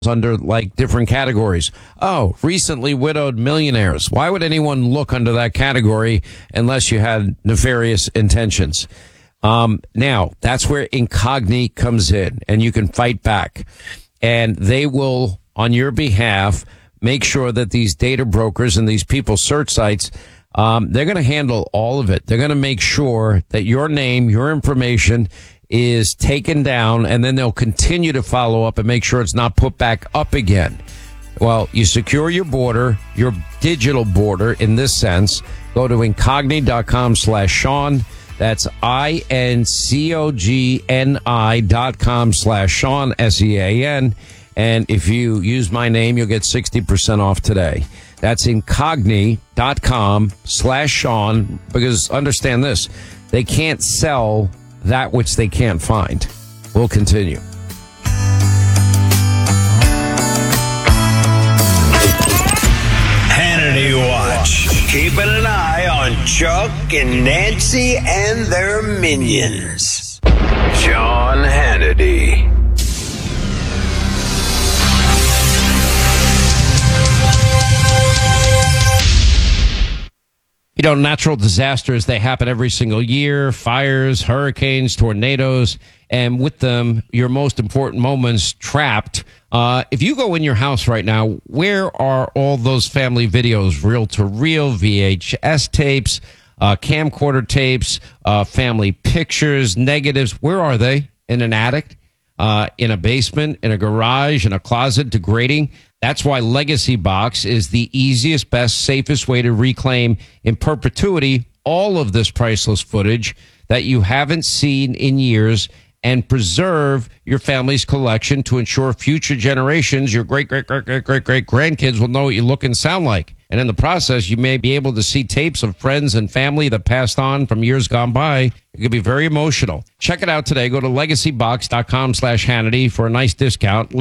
under like different categories. Oh, recently widowed millionaires. Why would anyone look under that category unless you had nefarious intentions? Now that's where Incogni comes in, and you can fight back, and they will, on your behalf, make sure that these data brokers and these people search sites, they're going to handle all of it. They're going to make sure that your name, your information is taken down, and then they'll continue to follow up and make sure it's not put back up again. Well, you secure your border, your digital border in this sense. Go to incogni.com/Sean. That's INCOGNI.com/Sean, SEAN. And if you use my name, you'll get 60% off today. That's incogni.com/Sean, because understand this, they can't sell that which they can't find. We'll continue. Hannity Watch. Keeping an eye on Chuck and Nancy and their minions. Sean Hannity. You know, natural disasters, they happen every single year. Fires, hurricanes, tornadoes, and with them, your most important moments trapped. If you go in your house right now, where are all those family videos, reel-to-reel, VHS tapes, camcorder tapes, family pictures, negatives? Where are they? In an attic, in a basement, in a garage, in a closet, degrading? That's why Legacy Box is the easiest, best, safest way to reclaim in perpetuity all of this priceless footage that you haven't seen in years and preserve your family's collection to ensure future generations, your great-great-great-great-great-grandkids will know what you look and sound like. And in the process, you may be able to see tapes of friends and family that passed on from years gone by. It could be very emotional. Check it out today. Go to legacybox.com/Hannity for a nice discount.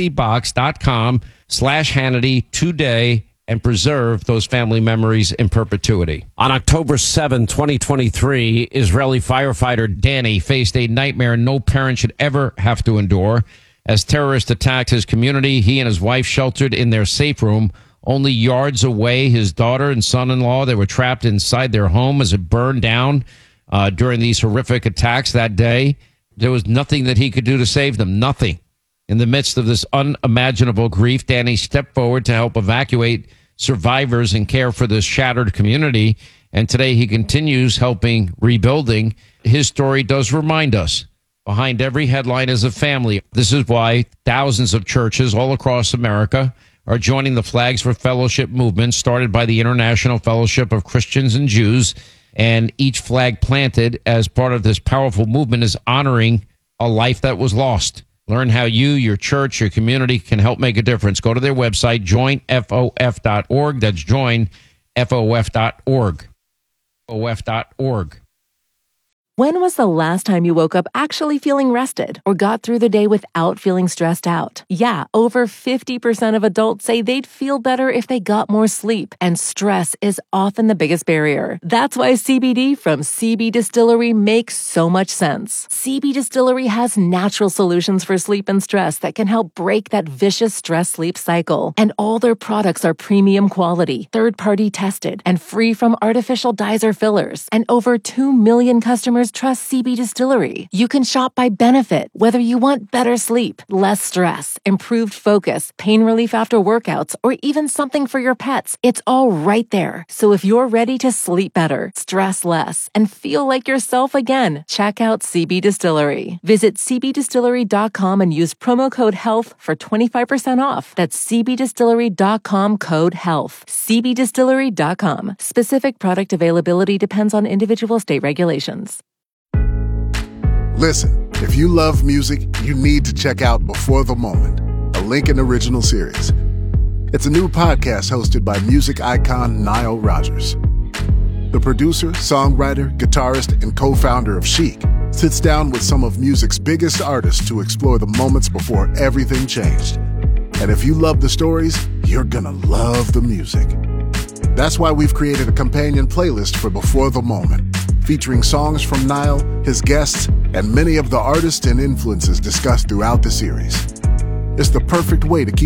legacybox.com/Hannity today, and preserve those family memories in perpetuity. On October 7, 2023, Israeli firefighter Danny faced a nightmare no parent should ever have to endure. As terrorists attacked his community, he and his wife sheltered in their safe room. Only yards away, his daughter and son-in-law, they were trapped inside their home as it burned down during these horrific attacks that day. There was nothing that he could do to save them, nothing. In the midst of this unimaginable grief, Danny stepped forward to help evacuate survivors and care for this shattered community. And today he continues helping rebuilding. His story does remind us, behind every headline is a family. This is why thousands of churches all across America are joining the Flags for Fellowship movement started by the International Fellowship of Christians and Jews. And each flag planted as part of this powerful movement is honoring a life that was lost. Learn how you, your church, your community can help make a difference. Go to their website, joinfof.org. That's joinfof.org. OF.org. When was the last time you woke up actually feeling rested or got through the day without feeling stressed out? Yeah, over 50% of adults say they'd feel better if they got more sleep, and stress is often the biggest barrier. That's why CBD from CB Distillery makes so much sense. CB Distillery has natural solutions for sleep and stress that can help break that vicious stress-sleep cycle. And all their products are premium quality, third-party tested, and free from artificial dyes or fillers. And over 2 million customers trust CB Distillery. You can shop by benefit, whether you want better sleep, less stress, improved focus, pain relief after workouts, or even something for your pets. It's all right there. So if you're ready to sleep better, stress less, and feel like yourself again, check out CB Distillery. Visit cbdistillery.com and use promo code HEALTH for 25% off. That's cbdistillery.com, code HEALTH. cbdistillery.com. Specific product availability depends on individual state regulations. Listen, if you love music, you need to check out Before the Moment, a Lincoln original series. It's a new podcast hosted by music icon Nile Rodgers. The producer, songwriter, guitarist, and co-founder of Chic sits down with some of music's biggest artists to explore the moments before everything changed. And if you love the stories, you're gonna love the music. That's why we've created a companion playlist for Before the Moment, featuring songs from Nile, his guests, and many of the artists and influences discussed throughout the series. It's the perfect way to keep